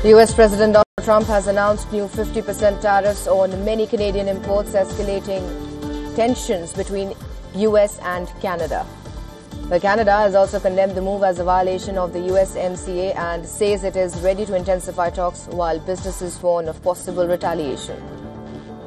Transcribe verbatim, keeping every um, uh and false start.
U S President Donald Trump has announced new fifty percent tariffs on many Canadian imports, escalating tensions between U S and Canada. But Canada has also condemned the move as a violation of the U S M C A and says it is ready to intensify talks while businesses warn of possible retaliation.